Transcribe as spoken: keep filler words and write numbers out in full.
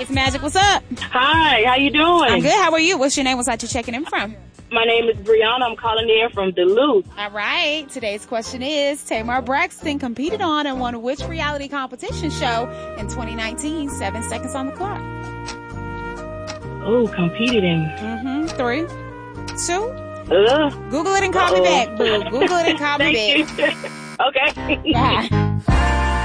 It's Magic. What's up? Hi, how you doing? I'm good. How are you? What's your name? What's that you checking in from? My name is Brianna. I'm calling in from Duluth. All right. Today's question is, Tamar Braxton competed on and won which reality competition show in twenty nineteen? Seven seconds on the clock. Oh, competed in. Mm-hmm. Three, two. Uh, Google it and call uh-oh. me back, boo. Google it and call me Thank back. you. Okay. Bye.